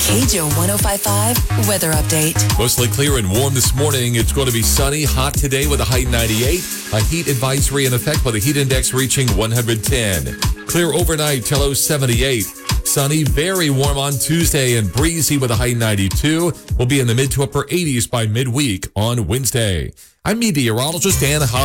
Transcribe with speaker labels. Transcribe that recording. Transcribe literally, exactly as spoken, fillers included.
Speaker 1: K J O one oh five point five weather update.
Speaker 2: Mostly clear and warm this morning. It's going to be sunny, hot today with a high ninety-eight. A heat advisory in effect with a heat index reaching one hundred ten. Clear overnight till low seventy-eight. Sunny, very warm on Tuesday and breezy with a high ninety-two. We'll be in the mid to upper eighties by midweek on Wednesday. I'm meteorologist Dan Hodge.